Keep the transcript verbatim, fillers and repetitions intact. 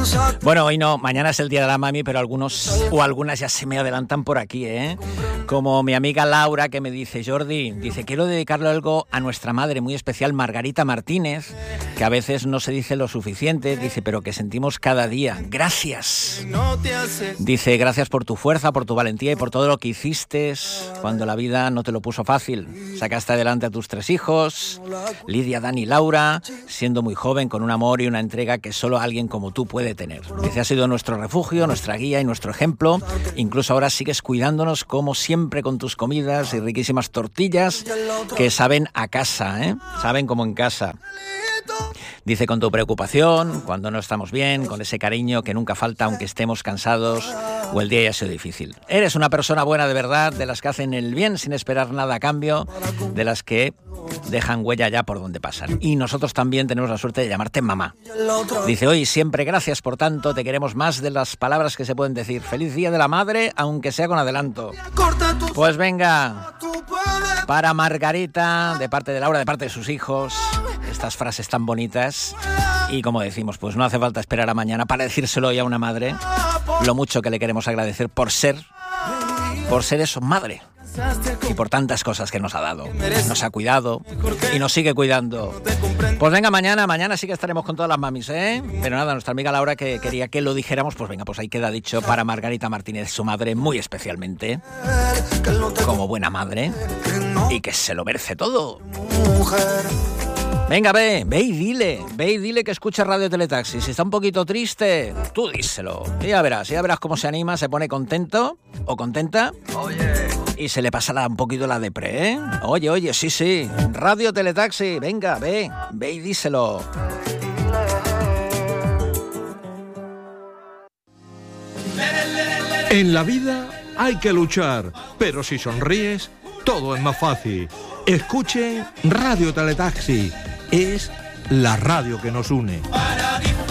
Bueno, hoy no, mañana es el día de la mami, pero algunos o algunas ya se me adelantan por aquí, ¿eh? Como mi amiga Laura, que me dice, Jordi, dice, quiero dedicarle algo a nuestra madre muy especial, Margarita Martínez, que a veces no se dice lo suficiente, dice, pero que sentimos cada día. Gracias. Dice, gracias por tu fuerza, por tu valentía y por todo lo que hiciste cuando la vida no te lo puso fácil. Sacaste adelante a tus tres hijos, Lidia, Dani y Laura, siendo muy joven, con un amor y una entrega que solo alguien como tú puede tener. Dice, has sido nuestro refugio, nuestra guía y nuestro ejemplo. Incluso ahora sigues cuidándonos como siempre con tus comidas y riquísimas tortillas que saben a casa, ¿eh? Saben como en casa. Dice, con tu preocupación, cuando no estamos bien, con ese cariño que nunca falta aunque estemos cansados o el día haya sido difícil. Eres una persona buena de verdad, de las que hacen el bien sin esperar nada a cambio, de las que dejan huella ya por donde pasan. Y nosotros también tenemos la suerte de llamarte mamá. Dice, hoy siempre gracias por tanto, te queremos más de las palabras que se pueden decir. Feliz Día de la Madre, aunque sea con adelanto. Pues venga, para Margarita, de parte de Laura, de parte de sus hijos, estas frases tan bonitas. Y como decimos, pues no hace falta esperar a mañana para decírselo hoy a una madre, lo mucho que le queremos agradecer por ser, por ser eso, madre. Y por tantas cosas que nos ha dado, nos ha cuidado y nos sigue cuidando. Pues venga, mañana, mañana sí que estaremos con todas las mamis, ¿eh? Pero nada, nuestra amiga Laura que quería que lo dijéramos, pues venga, pues ahí queda dicho para Margarita Martínez, su madre muy especialmente, como buena madre, y que se lo merece todo. Venga, ve, ve y dile, ve y dile que escucha Radio Teletaxi. Si está un poquito triste, tú díselo. Y ya verás, ya verás cómo se anima, se pone contento o contenta. Oye. Y se le pasa la, un poquito la depre, ¿eh? Oye, oye, sí, sí. Radio Teletaxi, venga, ve, ve y díselo. En la vida hay que luchar, pero si sonríes, todo es más fácil. Escuche Radio Teletaxi. Es la radio que nos une.